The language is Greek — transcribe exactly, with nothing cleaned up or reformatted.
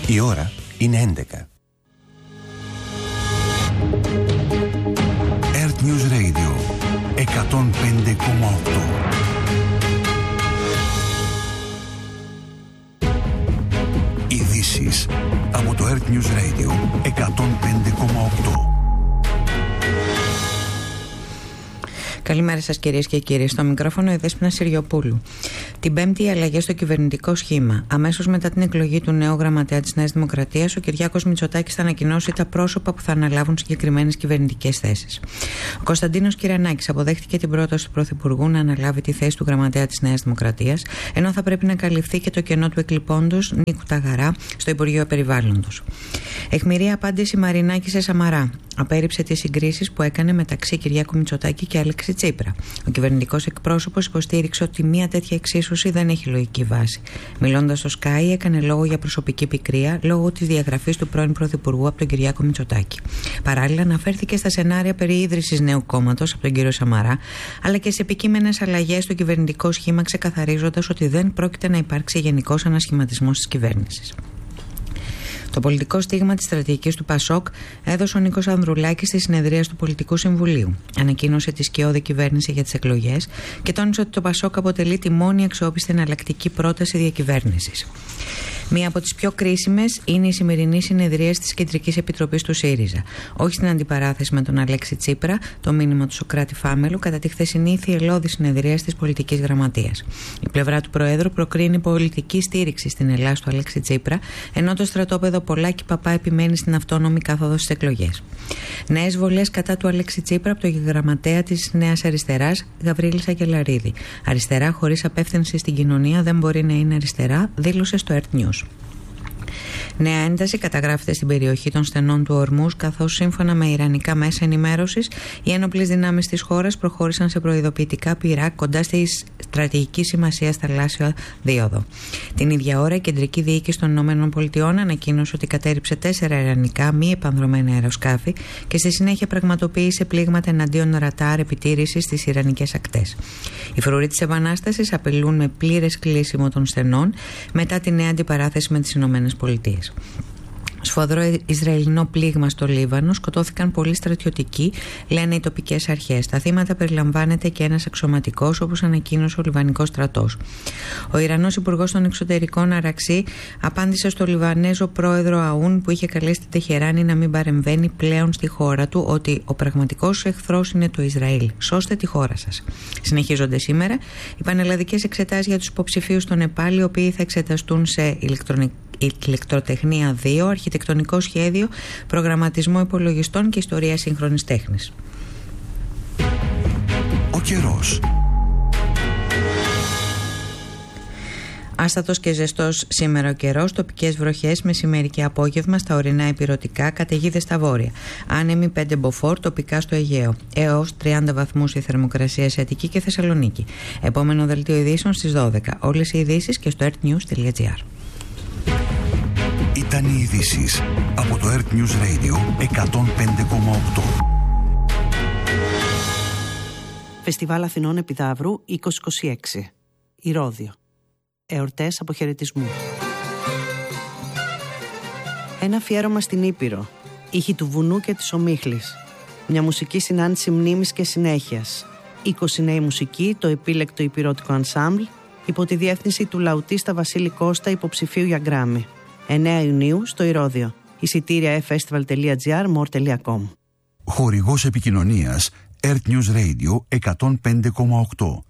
Η ώρα είναι έντεκα. Earth News Radio εκατόν πέντε κόμμα οκτώ. Ειδήσεις από το Earth News Radio εκατόν πέντε κόμμα οκτώ. Καλημέρα σας κυρίες και κύριοι. Στο μικρόφωνο η Δέσποινα Συριοπούλου. Την Πέμπτη οι αλλαγές στο κυβερνητικό σχήμα. Αμέσως μετά την εκλογή του νέου γραμματέα της Νέας Δημοκρατίας, ο Κυριάκος Μητσοτάκης θα ανακοινώσει τα πρόσωπα που θα αναλάβουν συγκεκριμένες κυβερνητικές θέσεις. Ο Κωνσταντίνος Κυρανάκης αποδέχτηκε την πρόταση του Πρωθυπουργού να αναλάβει τη θέση του γραμματέα της Νέας Δημοκρατίας, ενώ θα πρέπει να καλυφθεί και το κενό του εκλειπώντος Νίκου Ταγαρά στο Υπουργείο Περιβάλλοντος. Αιχμηρή απάντηση Μαρινάκη σε Σαμαρά. Απέρριψε τις συγκρίσεις που έκανε μεταξύ Κυριάκου Μητσοτάκη και Αλέξη Τσίπρα. Ο κυβερνητικός εκπρόσωπος υποστήριξε ότι μια τέτοια εξίσωση δεν έχει λογική βάση. Μιλώντας στο Sky, έκανε λόγο για προσωπική πικρία λόγω της διαγραφής του πρώην Πρωθυπουργού από τον Κυριάκο Μητσοτάκη. Παράλληλα, αναφέρθηκε στα σενάρια περί ίδρυσης νέου κόμματος από τον κύριο Σαμαρά, αλλά και σε επικείμενες αλλαγές στο κυβερνητικό σχήμα, ξεκαθαρίζοντας ότι δεν πρόκειται να υπάρξει γενικός ανασχηματισμός της κυβέρνησης. Το πολιτικό στίγμα της στρατηγικής του Πασόκ έδωσε ο Νίκος Ανδρουλάκης στη συνεδρία του Πολιτικού Συμβουλίου. Ανακοίνωσε τη σκιώδη κυβέρνηση για τις εκλογές και τόνισε ότι το Πασόκ αποτελεί τη μόνη αξιόπιστη εναλλακτική πρόταση διακυβέρνησης. Μία από τις πιο κρίσιμες είναι η σημερινή συνεδρία της Κεντρικής Επιτροπής του ΣΥΡΙΖΑ. Όχι στην αντιπαράθεση με τον Αλέξη Τσίπρα, το μήνυμα του Σωκράτη Φάμελου, κατά τη χθεσινή θυελλώδη συνεδρία της Πολιτικής Γραμματείας. Η πλευρά του Προέδρου προκρίνει πολιτική στήριξη στην Ελλάδα του Αλέξη Τσίπρα, ενώ το στρατόπεδο Πολάκη Παπά επιμένει στην αυτόνομη κάθοδο στις εκλογές. Νέες βολές κατά του Αλέξη Τσίπρα από τον γραμματέα της Νέας Αριστεράς, Γαβρίλη Σακελαρίδη. Αριστερά χωρίς απεύθυνση στην κοινωνία δεν μπορεί να είναι αριστερά, δήλωσε στο Earth News. Νέα ένταση καταγράφεται στην περιοχή των στενών του Ορμούς, καθώς σύμφωνα με ιρανικά μέσα ενημέρωσης, οι ένοπλες δυνάμεις της χώρας προχώρησαν σε προειδοποιητικά πυρά κοντά στη στρατηγική σημασία θαλάσσια δίωδο. Την ίδια ώρα, η Κεντρική Διοίκηση των ΗΠΑ ανακοίνωσε ότι κατέρριψε τέσσερα ιρανικά μη επανδρομένα αεροσκάφη και στη συνέχεια πραγματοποίησε πλήγματα εναντίον ρατάρ επιτήρησης στις ιρανικές ακτές. Οι φρουροί της Επανάστασης απειλούν με πλήρες κλείσιμο των στενών μετά τη νέα αντιπαράθεση με τις ΗΠΑ. Σφοδρό Ισραηλινό πλήγμα στο Λίβανο, σκοτώθηκαν πολλοί στρατιωτικοί, λένε οι τοπικές αρχές. Στα θύματα περιλαμβάνεται και ένας αξιωματικός, όπως ανακοίνωσε ο Λιβανικός στρατός. Ο Ιρανός Υπουργός των Εξωτερικών Αραξί απάντησε στο Λιβανέζο πρόεδρο Αούν, που είχε καλέσει την Τεχεράνη να μην παρεμβαίνει πλέον στη χώρα του, ότι ο πραγματικός εχθρός είναι το Ισραήλ. Σώστε τη χώρα σας. Συνεχίζονται σήμερα οι πανελλαδικές εξετάσεις για τους υποψηφίους στο Νεπάλ, οι οποίοι θα εξεταστούν σε ηλεκτρονική. Ηλεκτροτεχνία δύο, αρχιτεκτονικό σχέδιο, προγραμματισμό υπολογιστών και ιστορία σύγχρονης τέχνης. Ο καιρός. Άστατος και ζεστός σήμερα ο καιρός, τοπικές βροχές μεσημέρι και απόγευμα στα ορεινά ηπειρωτικά, καταιγίδες στα βόρεια. Άνεμοι πέντε μποφόρ τοπικά στο Αιγαίο. Έως τριάντα βαθμούς η θερμοκρασία σε Αττική και Θεσσαλονίκη. Επόμενο δελτίο ειδήσεων στις δώδεκα. Όλες οι ειδήσεις και στο earthnews τελεία gr. Ήταν οι ειδήσεις από το Earth News Radio εκατόν πέντε κόμμα οκτώ. Φεστιβάλ Αθηνών Επιδαύρου είκοσι είκοσι έξι. Ηρώδειο. Εορτές αποχαιρετισμού. Ένα αφιέρωμα στην Ήπειρο. Ήχοι του βουνού και της ομίχλης. Μια μουσική συνάντηση μνήμης και συνέχειας. είκοσι νέοι μουσικοί, το επίλεκτο υπηρώτικο ανσάμπλ, υπό τη διεύθυνση του λαουτίστα Βασίλη Κώστα, υποψηφίου για Γκράμι. εννέα Ιουνίου στο Ηρώδειο. Εισιτήρια e festival τελεία gr, more τελεία com. Χορηγός επικοινωνίας Earth News Radio εκατόν πέντε κόμμα οκτώ.